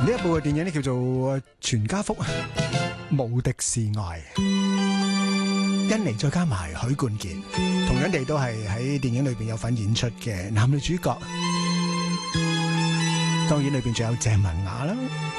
呢一部嘅電影呢叫做《全家福》，無敵是愛，甄妮再加埋許冠傑，同樣地都係喺電影裏邊有份演出嘅男女主角，當然裏邊仲有鄭文雅啦。